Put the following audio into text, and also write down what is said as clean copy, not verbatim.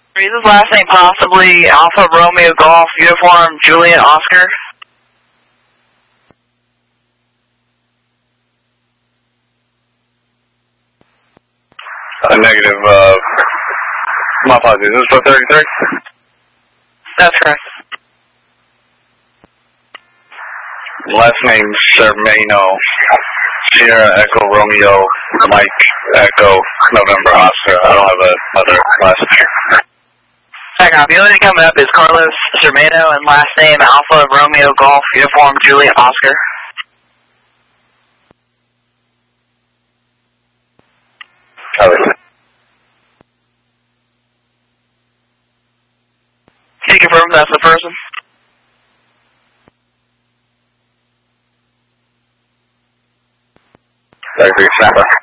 Is his last name possibly Alpha Romeo Golf Uniform Juliet Oscar? Negative, my apologies, this is for 33? That's correct. Last name Sermano, Sierra Echo Romeo Mike Echo November Oscar. I don't have another last name. Check out. The only thing coming up is Carlos Sermano and last name Alpha Romeo Golf Uniform Juliet Oscar. Can you confirm that's the person? Thank you,